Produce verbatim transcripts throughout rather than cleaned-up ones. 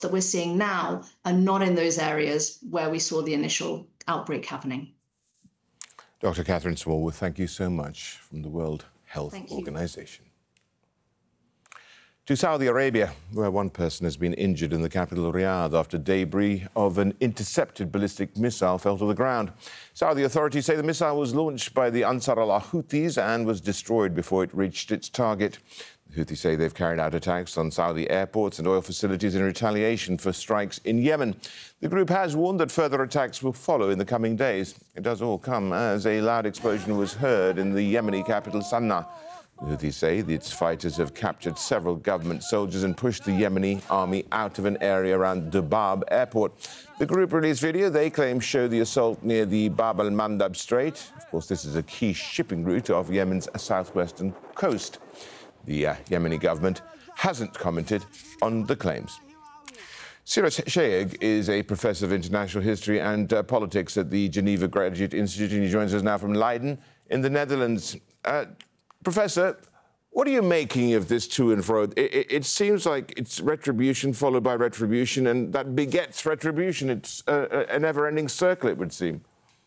that we're seeing now are not in those areas where we saw the initial outbreak happening. Doctor Catherine Smallwood, thank you so much from the World Health Organization. To Saudi Arabia, where one person has been injured in the capital Riyadh after debris of an intercepted ballistic missile fell to the ground. Saudi authorities say the missile was launched by the Ansar Allah Houthis and was destroyed before it reached its target. The Houthis say they've carried out attacks on Saudi airports and oil facilities in retaliation for strikes in Yemen. The group has warned that further attacks will follow in the coming days. It does all come as a loud explosion was heard in the Yemeni capital, Sana'a. The Houthis say its fighters have captured several government soldiers and pushed the Yemeni army out of an area around Dubab airport. The group released video they claim show the assault near the Bab al-Mandab Strait. Of course, this is a key shipping route off Yemen's southwestern coast. The uh, Yemeni government hasn't commented on the claims. Siraj Shaikh is a professor of international history and uh, politics at the Geneva Graduate Institute, and he joins us now from Leiden in the Netherlands. Uh, Professor, what are you making of this to and fro? It, it, it seems like it's retribution followed by retribution, and that begets retribution. It's a, a never-ending circle, it would seem.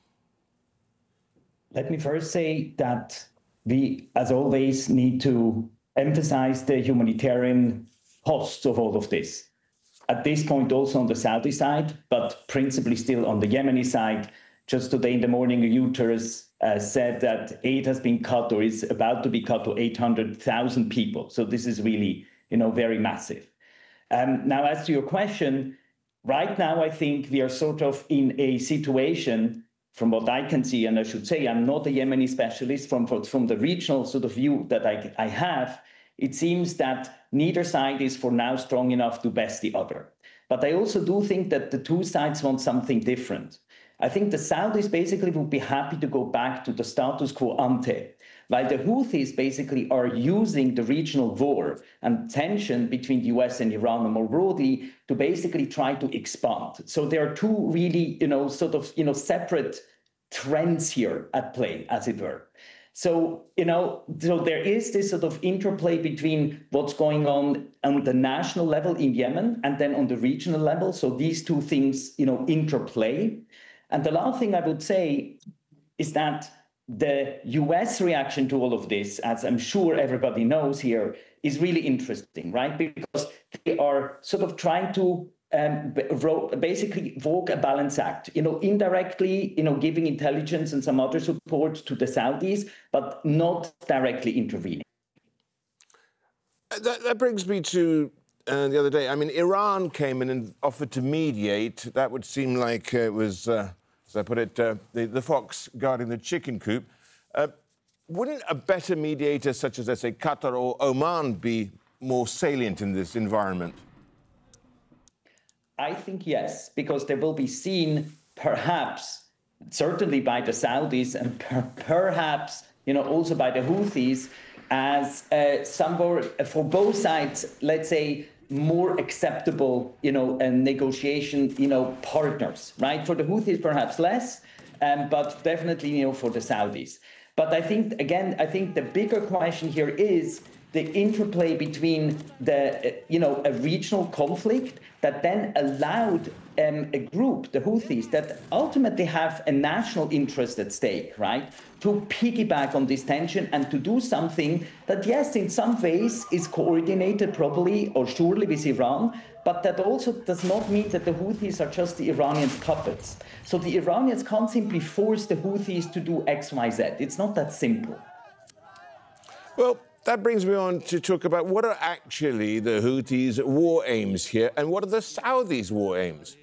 Let me first say that we, as always, need to emphasize the humanitarian costs of all of this. At this point, also on the Saudi side, but principally still on the Yemeni side. Just today in the morning, Reuters uh, said that aid has been cut or is about to be cut to eight hundred thousand people. So this is really, you know, very massive. Um, now, as to your question, right now, I think we are sort of in a situation, from what I can see, and I should say I'm not a Yemeni specialist, from, from the regional sort of view that I, I have, it seems that neither side is for now strong enough to best the other. But I also do think that the two sides want something different. I think the Saudis basically would be happy to go back to the status quo ante, while the Houthis basically are using the regional war and tension between the U S and Iran more broadly to basically try to expand. So there are two really, you know, sort of, you know, separate trends here at play, as it were. So, you know, so there is this sort of interplay between what's going on on the national level in Yemen and then on the regional level. So these two things, you know, interplay. And the last thing I would say is that the U S reaction to all of this, as I'm sure everybody knows here, is really interesting, right? Because they are sort of trying to um, basically vogue a balance act, you know, indirectly, you know, giving intelligence and some other support to the Saudis, but not directly intervening. That, that brings me to uh, the other day. I mean, Iran came in and offered to mediate. That would seem like uh, it was, uh, as I put it, uh, the, the fox guarding the chicken coop. Uh, wouldn't a better mediator, such as, let's say, Qatar or Oman, be more salient in this environment? I think yes, because they will be seen, perhaps, certainly by the Saudis and per perhaps, you know, also by the Houthis, as uh, somewhere for both sides, let's say, more acceptable, you know, uh, negotiation, you know, partners, right? For the Houthis, perhaps less, um, but definitely, you know, for the Saudis. But I think, again, I think the bigger question here is the interplay between the, uh, you know, a regional conflict that then allowed um, a group, the Houthis, that ultimately have a national interest at stake, right, to piggyback on this tension and to do something that, yes, in some ways is coordinated probably or surely with Iran, but that also does not mean that the Houthis are just the Iranians' puppets. So the Iranians can't simply force the Houthis to do X, Y, Z. It's not that simple. Well, that brings me on to talk about what are actually the Houthis' war aims here and what are the Saudis' war aims?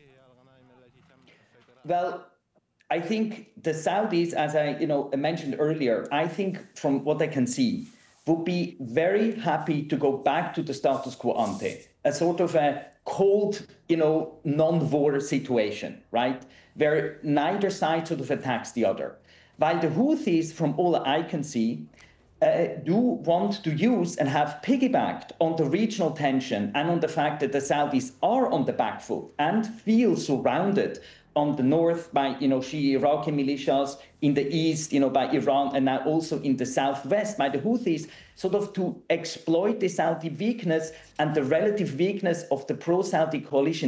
Well, I think the Saudis, as I you know, mentioned earlier, I think from what I can see, would be very happy to go back to the status quo ante, a sort of a cold, you know, non-war situation, right, where neither side sort of attacks the other. While the Houthis, from all I can see, Uh, do want to use and have piggybacked on the regional tension and on the fact that the Saudis are on the back foot and feel surrounded on the north by, you know, Shia Iraqi militias, in the east, you know, by Iran, and now also in the southwest by the Houthis, sort of to exploit the Saudi weakness and the relative weakness of the pro-Saudi coalition